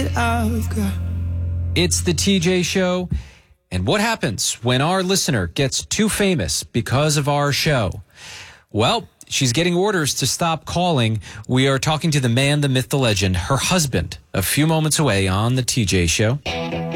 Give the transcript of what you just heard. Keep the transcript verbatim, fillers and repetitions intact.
that I've got. It's the T J Show. And what happens when our listener gets too famous because of our show? Well, she's getting orders to stop calling. We are talking to the man, the myth, the legend, her husband, a few moments away on the T J Show.